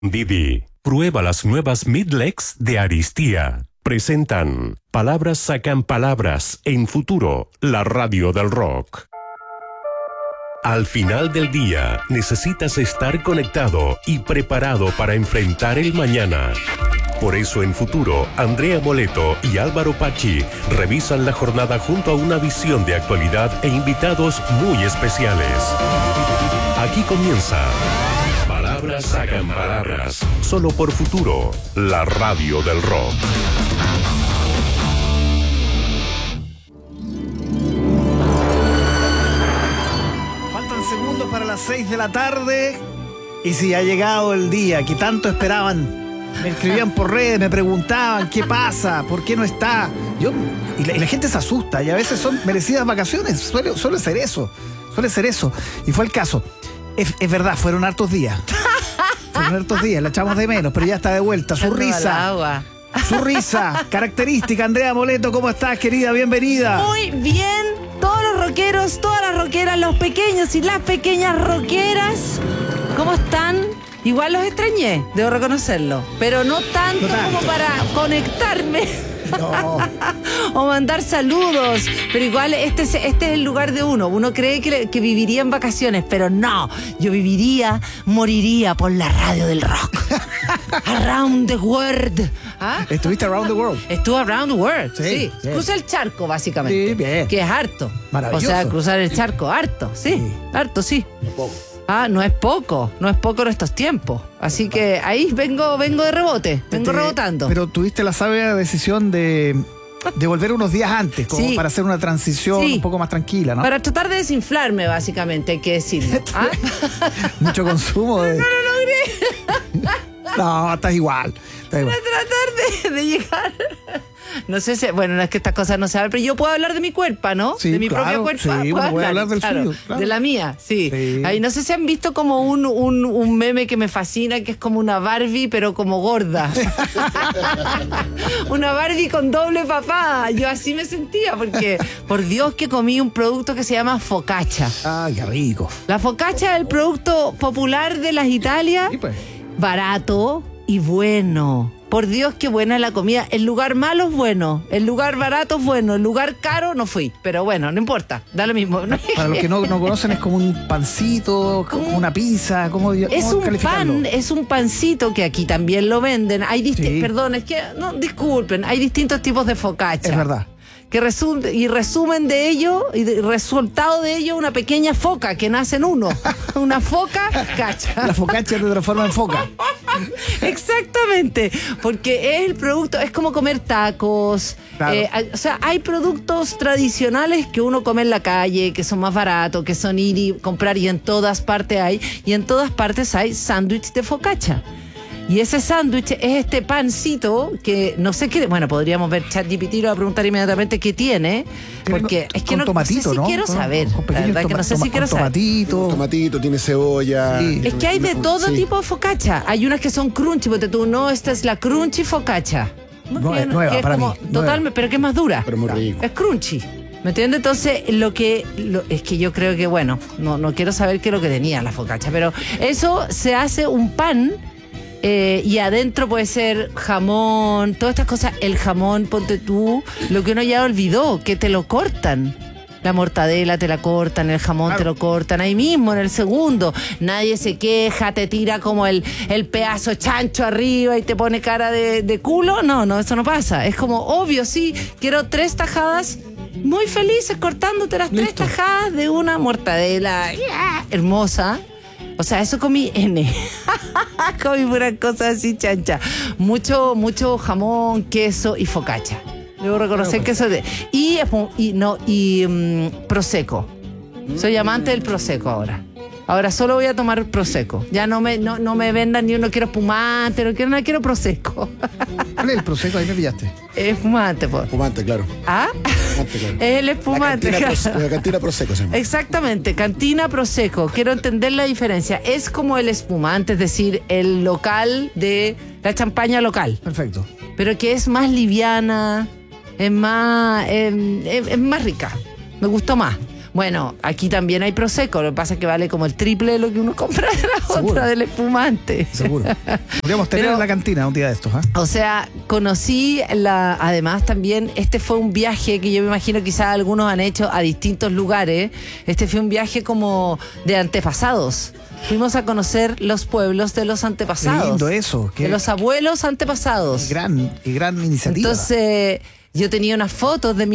Didi, prueba las nuevas Midlex de Aristia. Presentan Palabras sacan palabras en Futuro, la radio del rock. Al final del día, necesitas estar conectado y preparado para enfrentar el mañana. Por eso en Futuro, Andrea Moleto y Álvaro Pachi revisan la jornada junto a una visión de actualidad e invitados muy especiales. Aquí comienza Palabras sacan palabras, solo por Futuro, la radio del rock. Faltan segundos para las 6 de la tarde y si ha llegado el día que tanto esperaban. Me escribían por redes, me preguntaban qué pasa, por qué no está. Y la gente se asusta y a veces son merecidas vacaciones. Suele ser eso. Y fue el caso. Es verdad, fueron hartos días. La echamos de menos, pero ya está de vuelta. Su risa, característica. Andrea Moleto, ¿cómo estás, querida? Bienvenida. Muy bien, todos los rockeros, todas las rockeras, los pequeños y las pequeñas rockeras, ¿cómo están? Igual los extrañé, debo reconocerlo, pero no tanto como para conectarme. No. O mandar saludos, pero igual este es el lugar de uno. Uno cree que viviría en vacaciones, pero no, yo moriría por la radio del rock. Around the world. ¿Ah? ¿Estuviste around the world? Estuve around the world, sí. Bien. Cruza el charco, básicamente. Sí, bien. Que es harto. Maravilloso. O sea, cruzar el charco, harto, sí. Harto, sí. No es poco en estos tiempos. Así que ahí vengo de rebote, rebotando. Pero tuviste la sabia decisión de volver unos días antes, como sí, para hacer una transición un poco más tranquila, ¿no? Para tratar de desinflarme, básicamente, hay que decirlo. Mucho consumo de... No lo logré. No, estás igual. Para tratar de llegar... No sé si, bueno, no es que estas cosas no se hablan, pero yo puedo hablar de mi cuerpo, ¿no? Sí, de mi claro, propio cuerpo. sí, voy a hablar del suyo, claro. De la mía, sí. Ahí no sé si han visto como un meme que me fascina, que es como una Barbie, pero como gorda. Una Barbie con doble papada. Yo así me sentía, porque por Dios que comí un producto que se llama focaccia. Ay, qué rico. La focaccia es el producto popular de las Italias, Sí, pues. barato y bueno. Por Dios, qué buena es la comida. El lugar malo es bueno, el lugar barato es bueno, el lugar caro no fui. Pero bueno, no importa, da lo mismo. Para los que no conocen, es como un pancito, como una pizza, es un pan, es un pancito que aquí también lo venden. Hay perdón, es que, no, disculpen, hay distintos tipos de focaccia. Es verdad. Que resumen de ello, y resultado de ello, una pequeña foca que nace en uno. Una foca cacha. La focaccia te transforma en foca. Exactamente, porque es el producto, es como comer tacos. Claro. O sea, hay productos tradicionales que uno come en la calle, que son más baratos, que son ir y comprar, y en todas partes hay sándwich de focaccia. Y ese sándwich es este pancito que no sé qué... Bueno, podríamos ver ChatGPT y preguntar inmediatamente qué tiene, porque es que no sé si quiero saber. La verdad que no sé si quiero saber. Tomatito, tiene cebolla. Sí. Es que hay de todo tipo de focaccia. Hay unas que son crunchy, porque tú no, esta es la crunchy focaccia. Nueva que es para como mí. Totalmente, pero que es más dura. Pero muy rico. Es crunchy. ¿Me entiendes? Entonces, es que yo creo que, bueno, no quiero saber qué es lo que tenía la focaccia, pero eso se hace un pan. Y adentro puede ser jamón, todas estas cosas. El jamón, ponte tú, lo que uno ya olvidó, que te lo cortan. La mortadela te la cortan, el jamón te lo cortan ahí mismo en el segundo. Nadie se queja, te tira como el pedazo chancho arriba y te pone cara de culo. No, eso no pasa. Es como, obvio, sí, quiero 3 tajadas muy felices cortándote las 3 tajadas de una mortadela hermosa. O sea, eso comí comí puras cosas así, chancha. Mucho jamón, queso y focaccia. Debo reconocer que eso prosecco. Soy amante del prosecco ahora. Ahora solo voy a tomar prosecco. Ya no me vendan ni uno, quiero espumante, no quiero prosecco. ¿Cuál es el prosecco? Ahí me pillaste. Espumante, pues. Espumante, claro. ¿Ah? Espumante, claro. Es el espumante. La cantina prosecco se llama. Exactamente, cantina prosecco. Quiero entender la diferencia. Es como el espumante, es decir, el local de la champaña local. Perfecto. Pero que es más liviana, es más rica. Me gustó más. Bueno, aquí también hay Prosecco, lo que pasa es que vale como el triple de lo que uno compra de la Seguro. otra, del espumante. Seguro. Podríamos tener Pero- en la cantina un día de estos, ¿ah? O sea, conocí además también, este fue un viaje que yo me imagino quizás algunos han hecho a distintos lugares. Este fue un viaje como de antepasados. Fuimos a conocer los pueblos de los Qué antepasados. lindo eso. De los abuelos antepasados. Qué gran iniciativa. Entonces, yo tenía unas fotos de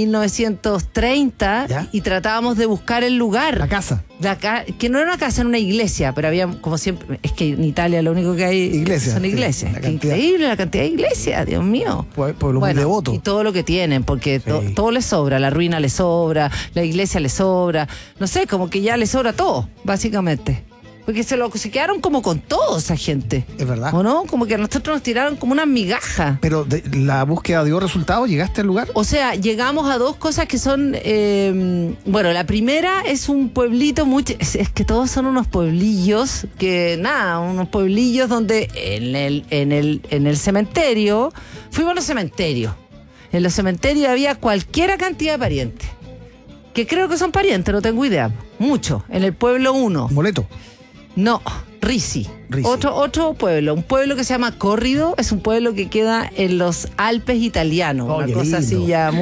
1930 ¿Ya? y tratábamos de buscar el lugar. La casa. Que no era una casa, era una iglesia, pero había, como siempre, es que en Italia lo único que hay Iglesias, son sí, iglesias. la Qué cantidad. increíble la cantidad de iglesias, Dios mío. Pueblo muy devoto. Y todo lo que tienen, porque Sí. todo les sobra, la ruina les sobra, la iglesia les sobra, no sé, como que ya les sobra todo, básicamente. Porque se quedaron como con todo esa gente. Es verdad. ¿O no? Como que a nosotros nos tiraron como una migaja. Pero la búsqueda dio resultados, ¿llegaste al lugar? O sea, llegamos a dos cosas que son... bueno, la primera es un pueblito es que todos son unos pueblillos unos pueblillos donde en el cementerio... Fuimos a los cementerios. En los cementerios había cualquier cantidad de parientes. Que creo que son parientes, no tengo idea. Mucho. En el pueblo 1. Boleto. No, Risi. Risi. Otro pueblo, un pueblo que se llama Córrido, es un pueblo que queda en los Alpes italianos, Oh, una qué cosa lindo. así ya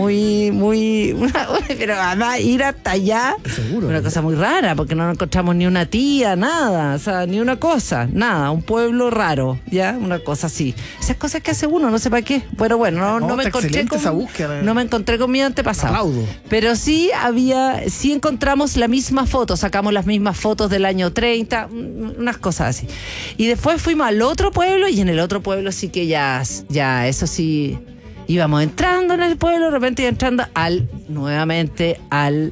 pero además ir hasta allá, Seguro. una cosa muy rara, porque no encontramos ni una tía, nada, o sea, ni una cosa, nada, un pueblo raro, ya, una cosa así. Esas cosas que hace uno, no sé para qué, pero bueno, no me está encontré excelente con, esa búsqueda. no me encontré con mi antepasado. Aplaudo. Pero sí encontramos la misma foto, sacamos las mismas fotos del año 30, unas cosas así. Y después fuimos al otro pueblo y en el otro pueblo sí que ya eso sí, íbamos entrando en el pueblo, de repente iba entrando nuevamente al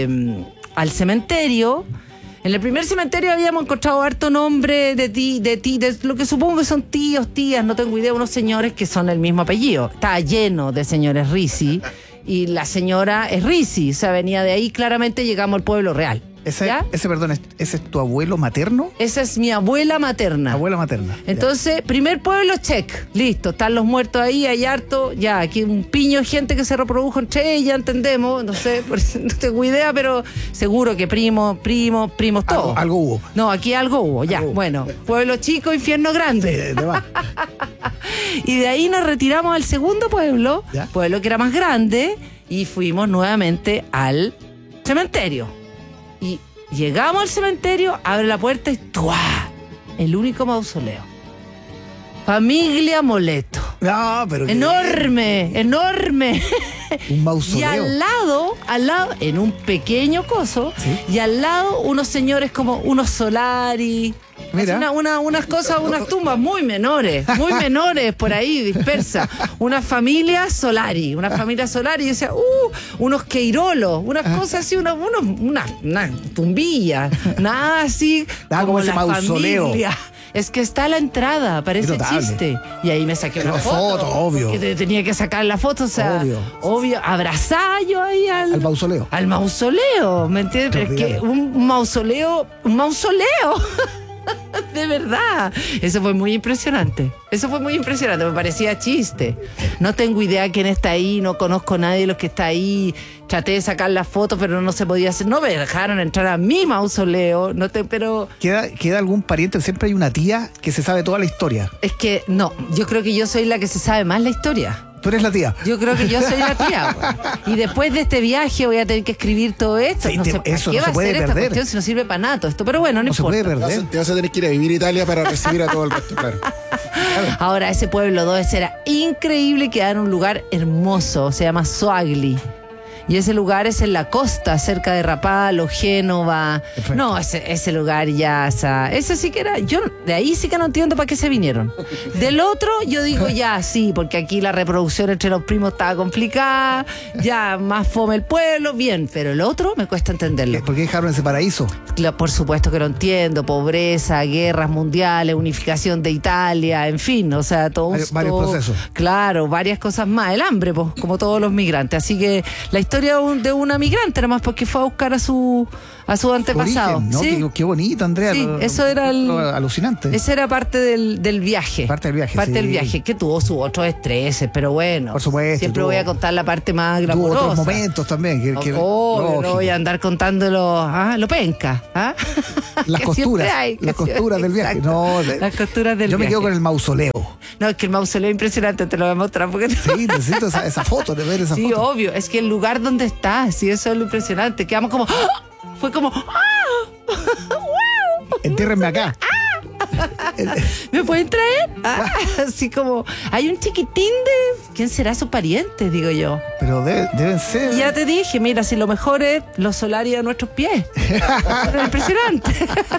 cementerio. En el primer cementerio habíamos encontrado harto nombre de lo que supongo que son tíos, tías, no tengo idea, unos señores que son el mismo apellido. Estaba lleno de señores Risi y la señora es Risi, o sea, venía de ahí, claramente llegamos al pueblo real. ¿Ya? Perdón, ¿ese es tu abuelo materno? Esa es mi abuela materna. Abuela materna. Entonces, primer pueblo, check. Listo, están los muertos ahí, hay harto. Ya, aquí un piño de gente que se reprodujo entre ellas, entendemos. No sé, no tengo idea, pero seguro que primos todos. Algo hubo. No, aquí algo hubo, ya. Algo hubo. Bueno, pueblo chico, infierno grande. Te va. Y de ahí nos retiramos al segundo pueblo, ¿Ya? pueblo que era más grande, y fuimos nuevamente al cementerio. Y llegamos al cementerio, abre la puerta y ¡tuá! El único mausoleo. Familia Moleto. No, pero Enorme. un Y mausoleo. al lado, en un pequeño coso, ¿Sí? y al lado unos señores como unos Solari. Mira. Así unas cosas, unas tumbas muy menores por ahí dispersas. Una familia Solari. Y decía, unos Queirolos, unas cosas así, unas tumbillas, nada así. Nada como ese la mausoleo. familia. Es que está a la entrada, parece Notable. chiste. Y ahí me saqué una Pero foto. obvio. Que te tenía que sacar la foto, o sea, Obvio. abrazaba yo ahí Al mausoleo. al mausoleo, ¿me entiendes? Pero es que un mausoleo. De verdad. Eso fue muy impresionante. Me parecía chiste. No tengo idea quién está ahí, no conozco a nadie de los que está ahí. Traté de sacar la foto, pero no se podía hacer. No me dejaron entrar a mi mausoleo. Pero ¿Queda algún pariente? Siempre hay una tía que se sabe toda la historia. es que no, yo creo que yo soy la que se sabe más la historia. Tú eres la tía. Yo creo que yo soy la tía. Y después de este viaje voy a tener que escribir todo esto. Sí, No sé, ¿para eso qué no va se a puede ser esta perder. cuestión si no sirve para nada todo esto? Pero bueno, no No se importa. puede perder. Te vas a tener que ir a vivir a Italia para recibir a todo el resto, claro. Ahora, ese pueblo 2 era increíble, queda en un lugar hermoso, se llama Soagli. Y ese lugar es en la costa, cerca de Rapallo, Génova. Perfecto. No, ese lugar ya, o sea, ese sí que era, yo de ahí sí que no entiendo para qué se vinieron. Del otro, yo digo ya, sí, porque aquí la reproducción entre los primos estaba complicada, ya más fome el pueblo, bien, pero el otro me cuesta entenderlo. ¿Por qué dejaron ese paraíso? Por supuesto que lo entiendo, pobreza, guerras mundiales, unificación de Italia, en fin, o sea, Varios procesos. Claro, varias cosas más, el hambre, pues, como todos los migrantes. Así que la historia historia de una migrante, nomás porque fue a buscar a su antepasado. Origen, ¿no? ¿Sí? Qué bonito, Andrea. Sí, eso era alucinante. Ese era parte del viaje. Parte del viaje, Parte sí. del viaje, que tuvo sus otros estreses, pero bueno. Por supuesto, siempre voy a contar la parte más glamurosa. Tuvo otros momentos también. No voy a andar contando lo penca. ¿Ah? Las Que costuras. siempre hay, Las costuras del viaje. Exacto. No, las costuras del yo me viaje. quedo con el mausoleo. No, es que el mausoleo es impresionante, te lo voy a mostrar porque Sí, necesito esa foto, de ver esa sí, foto. obvio, es que el lugar donde está, sí, eso es lo impresionante. Quedamos como, ¡ah! Fue como, ¡ah! Entiérrenme acá. ¿Me pueden traer? Ah, así como, hay un chiquitín de, ¿quién será su pariente? Digo yo. Pero deben ser. Y ya te dije, mira, si lo mejor es los solarios a nuestros pies. Era impresionante.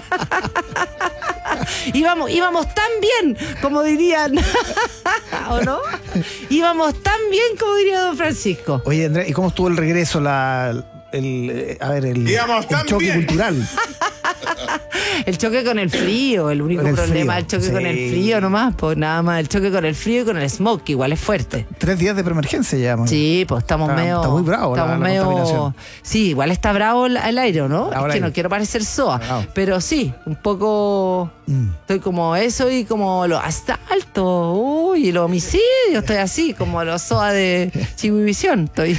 Íbamos tan bien, como dirían, ¿o no? Íbamos tan bien, como diría don Francisco. Oye, Andrea, ¿y cómo estuvo el regreso? El choque cultural. El choque con el frío, el único problema es el choque con el frío nomás, pues nada más, el choque con el frío y con el smog, que igual es fuerte. 3 días de preemergencia ya. Sí, pues estamos medio... Está muy bravo la contaminación. Sí, igual está bravo el aire, ¿no? Bravo es que el aire. no quiero parecer soa, Bravo. pero sí, un poco... Estoy como eso y como los asaltos, uy, y los homicidios, estoy así, como los soa de Chivivisión, estoy...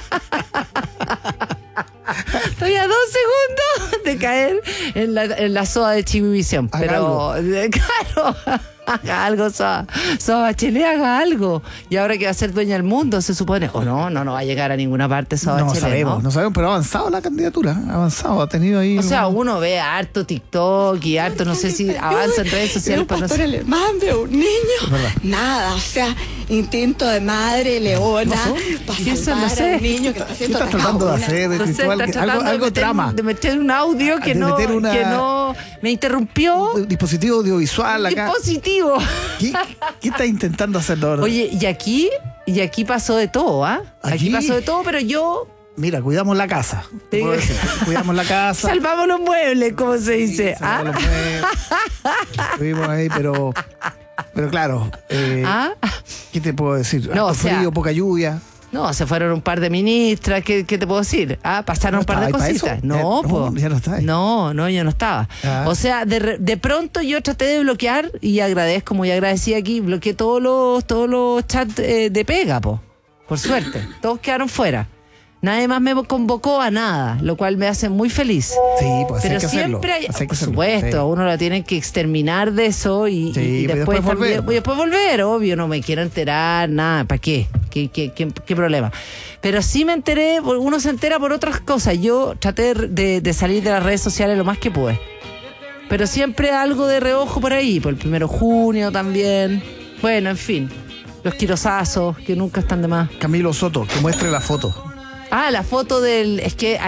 Estoy a 2 segundos de caer en la soda de Chivivisión. Haga Pero, claro, haga algo, soda Bachelet, haga algo. Y ahora que va a ser dueña del mundo, se supone. O no va a llegar a ninguna parte soda Bachelet. No sabemos, pero ha avanzado la candidatura. Ha tenido ahí. O sea, uno ve harto TikTok y harto, no sé si avanza en redes sociales. Pero pastor, el hermano de un niño, nada, o sea, instinto de madre leona para Eso salvar no sé. al niño que está ¿Qué siendo estás tratando de atacado. hacer? No sé, Cristóbal? está tratando Algo trama. de meter un audio que De no meter una- que no me interrumpió. Dispositivo audiovisual acá. Dispositivo. ¿Qué estás intentando hacer ahora? Oye, y aquí pasó de todo, ¿ah? Aquí ¿Aquí? pasó de todo, pero yo Mira, cuidamos la casa. Sí. Puedo decir, cuidamos la casa. salvamos los muebles, como se dice. Salvamos los muebles. Estuvimos ahí, pero claro. ¿Ah? ¿Qué te puedo decir? No, Harto o sea- frío, poca lluvia. No, se fueron un par de ministras, ¿qué te puedo decir? Pasaron ¿No un par de estaba ahí para cositas. eso? No, No, po. ya no está ahí. No, yo no estaba. Ah. O sea, de pronto yo traté de bloquear y agradezco, muy agradecida aquí, bloqueé todos los chats de pega, po. Por suerte. Todos quedaron fuera. Nadie más me convocó a nada, lo cual me hace muy feliz. Sí, pues así Pero hay que hacerlo. siempre hay, Así hay que por hacerlo. supuesto, Sí. a uno lo tienen que exterminar de eso y después volver. y después volver, obvio, no me quiero enterar, nada, ¿para qué? ¿Qué problema? Pero sí me enteré, uno se entera por otras cosas. Yo traté de salir de las redes sociales lo más que pude. Pero siempre algo de reojo por ahí, por el 1 de junio también. Bueno, en fin, los quirosazos, que nunca están de más. Camilo Soto, que muestre la foto. La foto del... Es que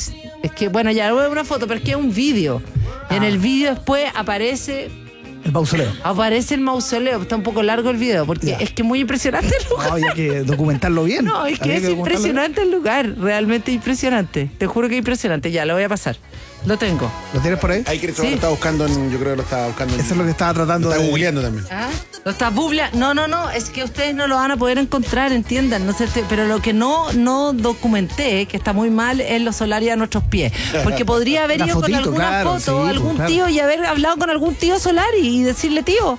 bueno, ya no es una foto, pero es que es un vídeo. En el vídeo después aparece El mausoleo. el mausoleo. Está un poco largo el video, porque Ya. es que es muy impresionante el lugar. No, hay que documentarlo bien. No, es que Habría es documentarlo impresionante el lugar. Realmente impresionante. Te juro que es impresionante. Ya, lo voy a pasar. Lo tengo. bien. ¿Lo tienes por ahí? Ahí Cristóbal Sí. lo está buscando yo creo que lo estaba buscando Eso es lo que estaba tratando Lo está de... googleando también. ¿Lo estás googleando? No, es que ustedes no lo van a poder encontrar, entiendan. No sé, pero lo que no documenté, que está muy mal, es los solarios a nuestros pies. Porque podría haber La ido fotito, con alguna claro, foto, sí, algún claro. tío y haber hablado con algún tío Solari y decirle, tío,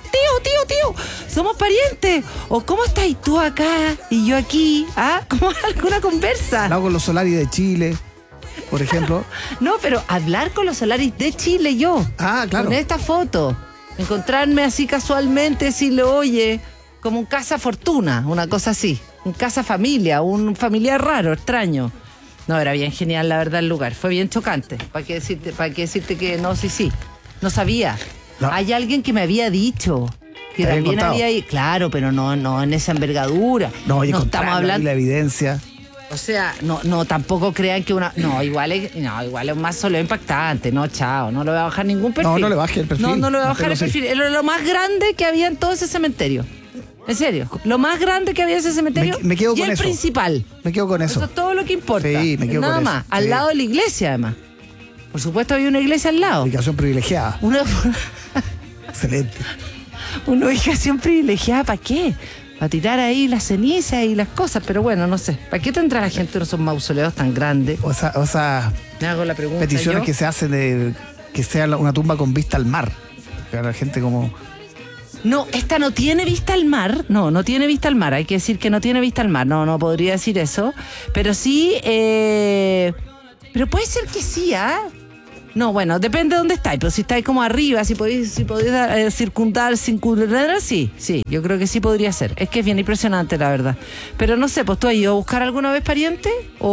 somos parientes. O ¿cómo estás tú acá y yo aquí? Como alguna conversa. Hablado con los Solari de Chile, por ejemplo. No, pero hablar con los Solaris de Chile yo. Claro. Con esta foto. Encontrarme así casualmente, decirle, oye, como un casa fortuna, una cosa así. Un casa familia, un familiar raro, extraño. No, era bien genial, la verdad, el lugar. Fue bien chocante. ¿Para qué decirte que no, sí? No sabía. No. Hay alguien que me había dicho que ¿Te habían también contado? había ido. Claro, pero no en esa envergadura. No, y estamos encontrando ahí hablando. la evidencia. O sea, no, tampoco crean que una... igual es un mausoleo impactante. No, chao, no le voy a bajar ningún perfil. No le baje el perfil. No le voy a bajar el Manténlo así. perfil. Es lo más grande que había en todo ese cementerio. En serio. Lo más grande que había en ese cementerio. Me quedo y con el eso. principal. Me quedo con eso. Eso es todo lo que importa. Sí, me quedo Nada con eso. más. Al Sí. lado de la iglesia, además. Por supuesto, había una iglesia al lado. Ubicación privilegiada. Una Excelente. ubicación privilegiada, ¿para qué? a tirar ahí las cenizas y las cosas, pero bueno, no sé. ¿Para qué tendrá la gente esos mausoleos tan grandes? O sea, Me hago la pregunta. peticiones yo. que se hacen de que sea una tumba con vista al mar. Que la gente como... No, esta no tiene vista al mar. No tiene vista al mar. Hay que decir que no tiene vista al mar. No podría decir eso. Pero sí, pero puede ser que sí, ¿ah? No, bueno, depende de dónde estáis. Pero si estáis como arriba, si podéis circundar, sí, yo creo que sí podría ser. Es que es bien impresionante, la verdad. Pero no sé, pues ¿tú has ido a buscar alguna vez pariente?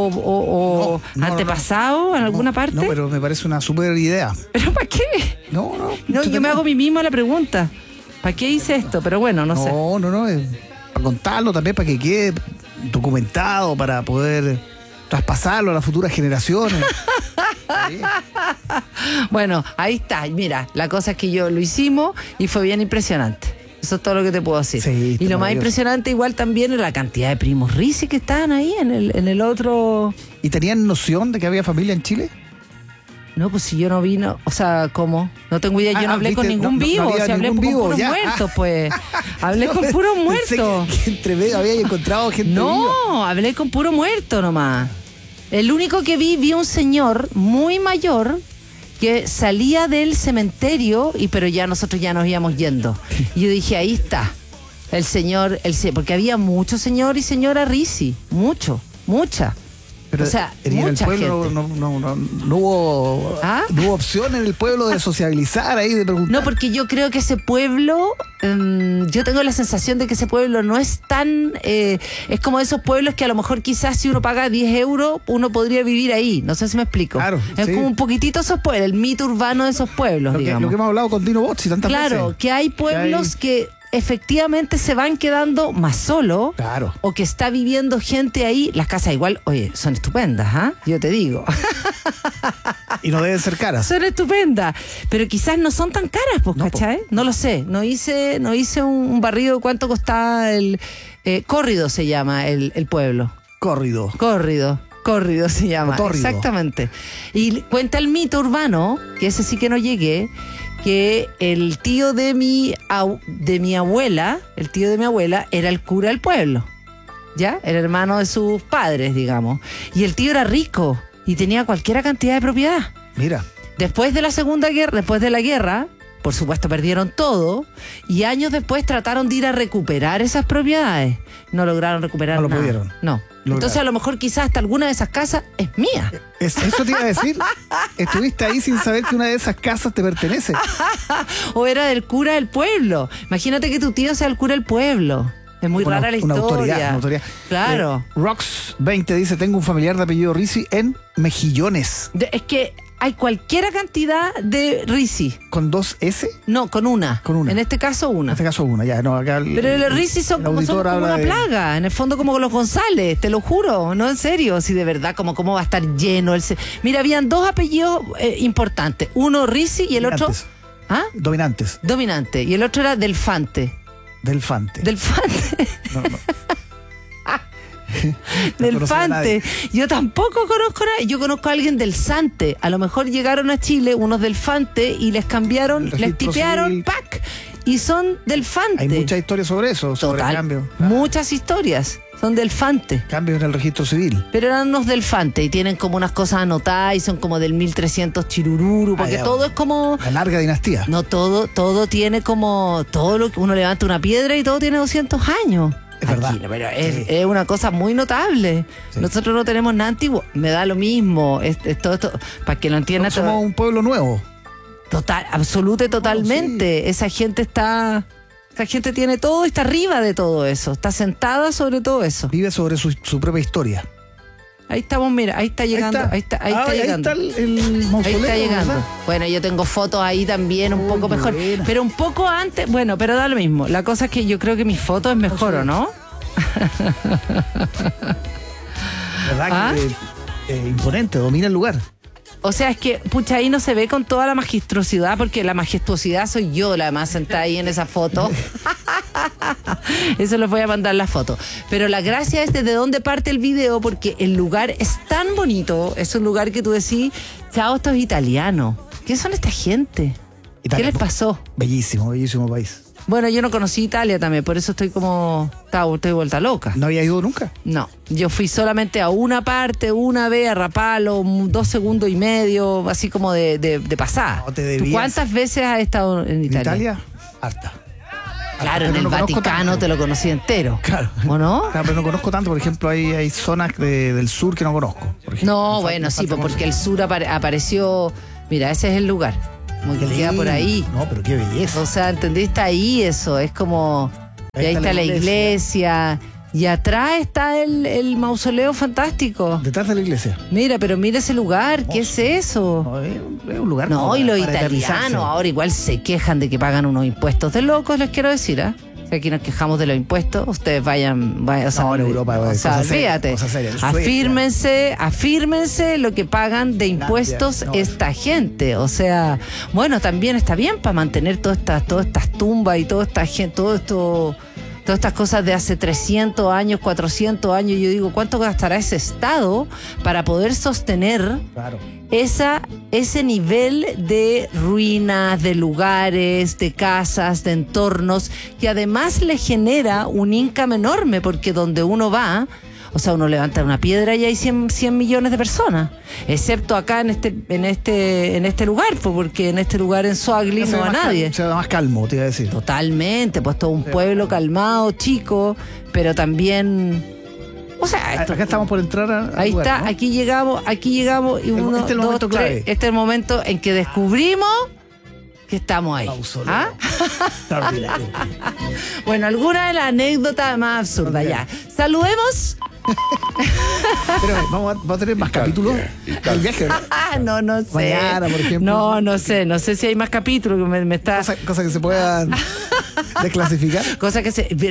¿O No, antepasado en alguna parte? No, pero me parece una súper idea. ¿Pero para qué? No, Yo me hago a mí misma la pregunta. ¿Para qué hice esto? Pero bueno, no sé. No, es para contarlo también, para que quede documentado, para poder traspasarlo a las futuras generaciones. Sí. Bueno, ahí está. Mira, la cosa es que yo lo hicimos y fue bien impresionante. Eso es todo lo que te puedo decir. Sí, y lo más maravilloso. impresionante igual también es la cantidad de primos Risi que estaban ahí en el otro... ¿Y tenían noción de que había familia en Chile? No, pues si yo no vino, o sea, ¿cómo? No tengo idea, yo no hablé con ¿viste? ningún No vivo, había o sea, hablé con ningún vivo, puros ya. muertos, pues. Hablé con puros Pensé muertos. que entre medio había encontrado gente viva. No, hablé con puro muerto nomás. El único que vi un señor muy mayor que salía del cementerio, pero ya nosotros ya nos íbamos yendo. Y yo dije, ahí está, el señor, porque había mucho señor y señora Risi, mucha. Pero o sea, en el mucha pueblo gente. no hubo, ¿Ah? no hubo opción en el pueblo de sociabilizar ahí, de preguntar. No, porque yo creo que ese pueblo, yo tengo la sensación de que ese pueblo no es tan... es como esos pueblos que a lo mejor quizás si uno paga 10 euros, uno podría vivir ahí. No sé si me explico. Claro, es sí. como un poquitito esos pueblos, el mito urbano de esos pueblos, Lo que digamos. hemos hablado con Dino Bozzi tantas veces. Claro, que hay pueblos que efectivamente se van quedando más solos. Claro. O que está viviendo gente ahí. Las casas igual, oye, son estupendas, ¿ah? Yo te digo. Y no deben ser caras. Son estupendas, pero quizás no son tan caras, pues, No, ¿cachai? No lo sé. No hice un barrido de cuánto costaba el... Córrido se llama el pueblo. Córrido. Córrido se llama. Córrido. Exactamente. Y cuenta el mito urbano, que ese sí que no llegué, que el tío de mi abuela, era el cura del pueblo. ¿Ya? Era hermano de sus padres, digamos. Y el tío era rico y tenía cualquier cantidad de propiedad. Mira. Después de la guerra, por supuesto perdieron todo y años después trataron de ir a recuperar esas propiedades. No lograron recuperar No lo nada. pudieron. No. Entonces a lo mejor quizás hasta alguna de esas casas es mía. Eso te iba a decir. Estuviste ahí sin saber que una de esas casas te pertenece. O era del cura del pueblo. Imagínate que tu tío sea el cura del pueblo. Es muy rara la historia. Una autoridad. Claro. Rox 20 dice, tengo un familiar de apellido Risi en Mejillones. Es que hay cualquier cantidad de Risi. ¿Con 2 S? No, con una. Con una. En este caso una. En este caso una, ya. No, acá Pero los Risi son como una plaga, en el fondo como los González, te lo juro, no en serio, si de verdad, cómo va a estar lleno. Mira, habían dos apellidos importantes, uno Risi y el otro... ¿Ah? Dominantes. Dominante, y el otro era Delfante. Delfante. No. Delfante. Yo tampoco conozco nada. Yo conozco a alguien del Sante. A lo mejor llegaron a Chile unos Delfante y les cambiaron, les tipearon, ¡pac! Y son Delfante. Hay muchas historias sobre eso, sobre Total, cambio. muchas historias. Son Delfante. Cambios en el registro civil. Pero eran unos Delfante y tienen como unas cosas anotadas y son como del 1300 chirururu, porque ya, todo es como... La larga dinastía. No, todo tiene como... Todo lo que uno levanta una piedra y todo tiene 200 años. Es verdad. Aquí, pero es una cosa muy notable. Sí. Nosotros no tenemos nada antiguo. Me da lo mismo. Es todo esto, para que lo entiendan. Somos un pueblo nuevo. Total, absoluta y totalmente. Esa gente tiene todo y está arriba de todo eso. Está sentada sobre todo eso. Vive sobre su propia historia. Ahí estamos, mira, ahí está llegando. Ahí está llegando. Ahí está el mausoleo, Ahí está llegando. ¿verdad? Bueno, yo tengo fotos ahí también un poco qué mejor. buena. Pero un poco antes, bueno, pero da lo mismo. La cosa es que yo creo que mi foto es mejor, ¿o no? ¿Verdad? ¿Ah? Que imponente, domina el lugar. O sea, es que, pucha, ahí no se ve con toda la majestuosidad, porque la majestuosidad soy yo, la más sentada ahí en esa foto. Eso les voy a mandar la foto. Pero la gracia es desde dónde parte el video, porque el lugar es tan bonito. Es un lugar que tú decís, chao, estos italianos. ¿Qué son esta gente? Italia, ¿Qué les pasó? Bellísimo, bellísimo país. Bueno, yo no conocí Italia también, por eso estoy vuelta loca. ¿No había ido nunca? No, yo fui solamente a una parte, una vez a Rapallo, 2 segundos y medio, así como de pasada. No te ¿Tú debías. cuántas veces has estado en ¿En Italia? Italia? Harta. Claro, Pero en el no conozco Vaticano tanto. te lo conocí entero. Claro. ¿O no? Claro, pero no conozco tanto. Por ejemplo, hay zonas del sur que no conozco. Por ejemplo. No, Me bueno, sí, falta pues porque conocer. el sur apareció. Mira, ese es el lugar. Como que queda por ahí. No, pero qué belleza. O sea, ¿entendiste? Ahí eso, es como. Y ahí está la iglesia. Y atrás está el mausoleo fantástico. Detrás de la iglesia. Mira, pero mira ese lugar, ¿qué es eso? No, es un lugar No, como y los para eternizarse. italianos ahora igual se quejan de que pagan unos impuestos de locos, les quiero decir, ¿ah? Si aquí nos quejamos de los impuestos, ustedes vayan, o sea, No, en Europa, o sea, cosas serias, fíjate, cosas serias. En afírmense lo que pagan de impuestos no, esta gente, o sea, bueno, también está bien para mantener todas estas tumbas y toda esta gente, todas estas cosas de hace 300 años, 400 años. Yo digo, ¿cuánto gastará ese Estado para poder sostener Claro. ese nivel de ruinas, de lugares, de casas, de entornos, que además le genera un income enorme, porque donde uno va, o sea, uno levanta una piedra y hay 100 millones de personas, excepto acá en este lugar, pues, porque en este lugar en Soagli no va nadie. Se va más calmo, te iba a decir. Totalmente, pues todo un pueblo calmado, chico, pero también... O sea, esto, Acá estamos por entrar al ahí lugar, está, ¿no? aquí llegamos y uno, Este es el dos, momento tres. clave. Este es el momento en que descubrimos que estamos ahí. Mausoleo. ¿Ah? Extraordinario. Bueno, alguna de las anécdotas más absurdas ya. Saludemos. Pero vamos a tener más capítulos del viaje, ¿no? No sé. Mañana, por ejemplo. No sé si hay más capítulos que me está. Cosas que se puedan desclasificar. Cosas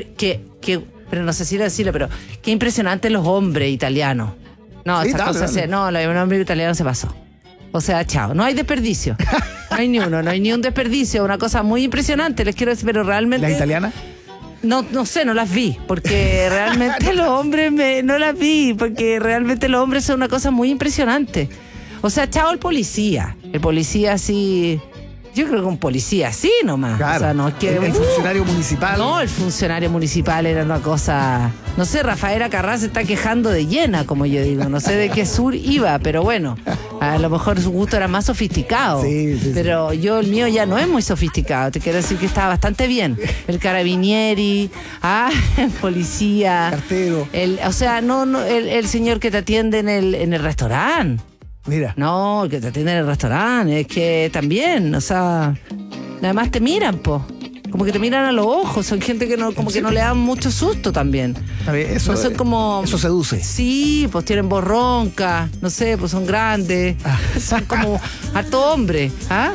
pero no sé si decirlo, pero qué impresionante los hombres italianos. No, Sí, esas dale, cosas, dale. no, el hombre italiano se pasó. O sea, chao, no hay desperdicio. No hay ni uno, no hay ni un desperdicio. Una cosa muy impresionante, les quiero decir, pero realmente. ¿La italiana? No sé, no las vi, porque realmente los hombres no las vi, porque realmente los hombres son una cosa muy impresionante. O sea, chao el policía así. Yo creo que un policía así nomás. Claro. O sea, no es que el funcionario municipal. no, el funcionario municipal era una cosa. No sé, Rafaela Carrá se está quejando de Llena, como yo digo. No sé de qué sur iba, pero bueno, a lo mejor su gusto era más sofisticado. Sí. Pero el mío ya no es muy sofisticado. Te quiero decir que estaba bastante bien. El carabinieri, el policía. Cartero. O sea, el señor que te atiende en el restaurante. Mira. No, el que te atiende en el restaurante, es que también, o sea, además te miran, po. Como que te miran a los ojos, son gente que como que no le dan mucho susto también. Está bien, eso, No son como... eso seduce. Sí, pues tienen voz ronca, no sé, pues son grandes, son como harto hombre, ¿ah?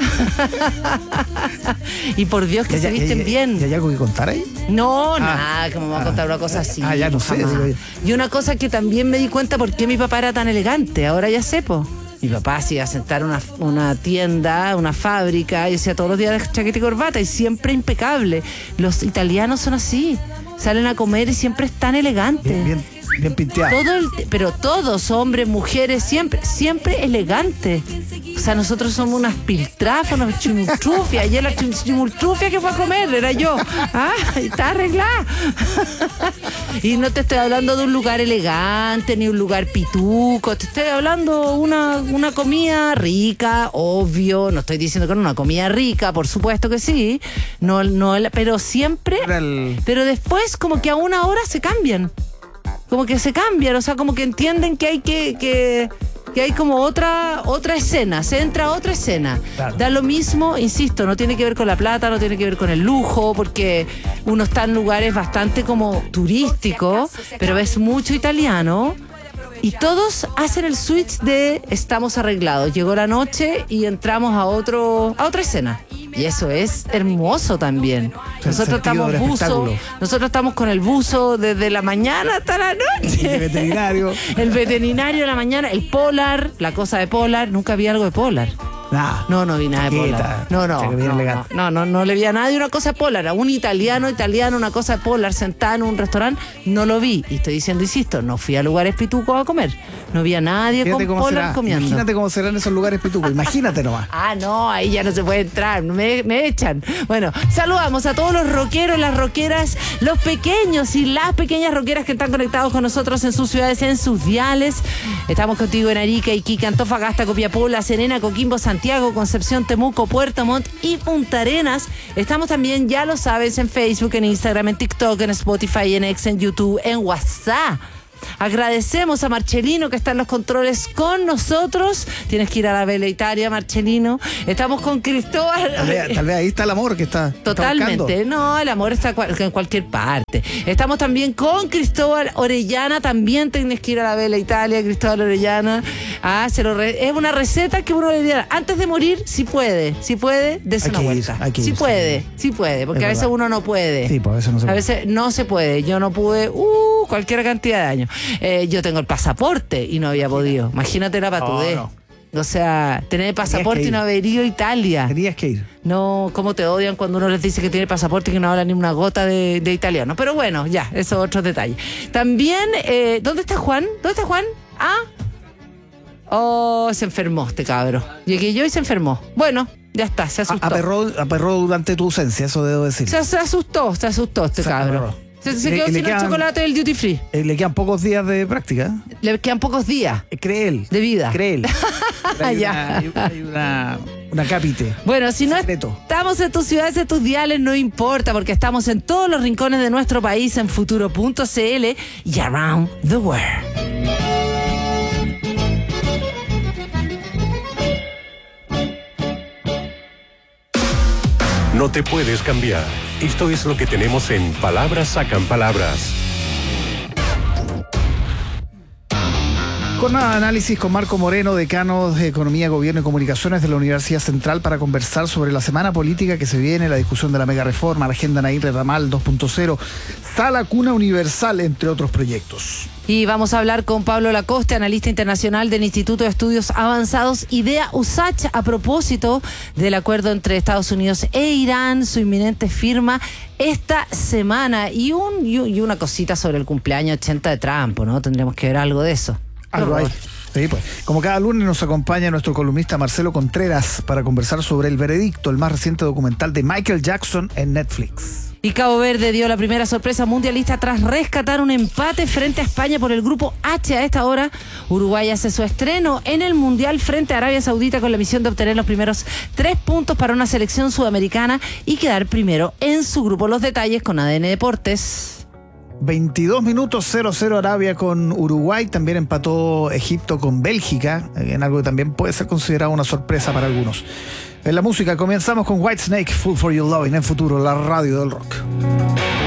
Y por Dios que se visten bien. ¿Y hay algo que contar ahí? No, nada, que me va a contar una cosa así. Ya no sé. jamás. Digo yo. Y una cosa que también me di cuenta por qué mi papá era tan elegante, ahora ya sé, po. Mi papá se iba a sentar una tienda, una fábrica, y decía todos los días de chaqueta y corbata, y siempre impecable. Los italianos son así, salen a comer y siempre están elegantes. Bien pinteado. Pero todos, hombres, mujeres, siempre elegantes. O sea, nosotros somos unas piltrafas, unas chimultrufias. Ayer la chimultrufia que fue a comer era yo. Y está arreglada. Y no te estoy hablando de un lugar elegante ni un lugar pituco. Te estoy hablando una comida rica, obvio. No estoy diciendo que no, una comida rica, por supuesto que sí. Pero siempre. Pero después, como que a una hora se cambian. Como que se cambian, o sea, como que entienden que hay que hay como otra escena, se entra a otra escena. Claro. Da lo mismo, insisto, no tiene que ver con la plata, no tiene que ver con el lujo, porque uno está en lugares bastante como turísticos, pero ves mucho italiano y todos hacen el switch de estamos arreglados. Llegó la noche y entramos a otra escena. Y eso es hermoso también. Nosotros estamos nosotros estamos con el buzo desde la mañana hasta la noche. El veterinario. El veterinario de la mañana, el polar, la cosa de polar. Nunca vi algo de polar. Nada. No vi nada de Quieta. Polar. No, O sea, que bien elegante. no le vi a nada de una cosa de Polar. A un italiano, una cosa de Polar sentada en un restaurante, no lo vi. Y estoy diciendo, insisto, no fui a lugares pitucos a comer. No vi a nadie Fíjate con cómo Polar será. comiendo. Imagínate cómo serán esos lugares pitucos. Imagínate nomás. Ah, no, ahí ya no se puede entrar, me echan. Bueno, saludamos a todos los rockeros, las rockeras, los pequeños y las pequeñas rockeras que están conectados con nosotros en sus ciudades, en sus diales. Estamos contigo en Arica, Iquique, Antofagasta, Copiapó, La Serena, Coquimbo, Santiago, Concepción, Temuco, Puerto Montt y Punta Arenas. Estamos también, ya lo sabes, en Facebook, en Instagram, en TikTok, en Spotify, en X, en YouTube, en WhatsApp. Agradecemos a Marcelino que está en los controles con nosotros. Tienes que ir a la Vela Italia, Marcelino. Estamos con Cristóbal. Tal vez ahí está el amor que está. Totalmente. No, el amor está en cualquier parte. Estamos también con Cristóbal Orellana. También tienes que ir a la Vela Italia, Cristóbal Orellana. Es una receta que uno le diría antes de morir, si puede, dése una vuelta. Sí puede, porque a veces uno no puede. Sí, pues a veces no se puede. A veces no se puede. Yo no pude, cualquier cantidad de años. Yo tengo el pasaporte y no había podido. Imagínate la patudez. No. O sea, tener el pasaporte y no haber ido a Italia. Tenías que ir. No, cómo te odian cuando uno les dice que tiene pasaporte y que no habla ni una gota de italiano. Pero bueno, ya, esos otros detalles. También, ¿dónde está Juan? Se enfermó este cabro. Llegué yo y se enfermó. Bueno, ya está, se asustó. Aperró durante tu ausencia, eso debo decir. Se asustó este cabro. Se quedó sin el chocolate del duty free. Le quedan pocos días de práctica. Le quedan pocos días. Cree él. De vida. Cree él. Ya. Hay una cápite. Bueno, si no secreto. Estamos en tus ciudades, en tus diales, no importa, porque estamos en todos los rincones de nuestro país, en futuro.cl y around the world. No te puedes cambiar. Esto es lo que tenemos en Palabras Sacan Palabras. Jornada de análisis con Marco Moreno, decano de Economía, Gobierno y Comunicaciones de la Universidad Central, para conversar sobre la semana política que se viene, la discusión de la mega reforma, la agenda Nair Ramal 2.0, Sala Cuna Universal, entre otros proyectos. Y vamos a hablar con Pablo Lacoste, analista internacional del Instituto de Estudios Avanzados IDEA-USACH, a propósito del acuerdo entre Estados Unidos e Irán, su inminente firma esta semana. Y una cosita sobre el cumpleaños 80 de Trump, ¿no? Tendremos que ver algo de eso. Algo ahí. Sí, pues. Como cada lunes nos acompaña nuestro columnista Marcelo Contreras para conversar sobre El Veredicto, el más reciente documental de Michael Jackson en Netflix. Y Cabo Verde dio la primera sorpresa mundialista tras rescatar un empate frente a España por el grupo H. A esta hora, Uruguay hace su estreno en el Mundial frente a Arabia Saudita con la misión de obtener los primeros 3 puntos para una selección sudamericana y quedar primero en su grupo. Los detalles con ADN Deportes. 22 minutos, 0-0 Arabia con Uruguay. También empató Egipto con Bélgica, en algo que también puede ser considerado una sorpresa para algunos. En la música comenzamos con Whitesnake, Fool for Your Loving, en Futuro, la radio del rock.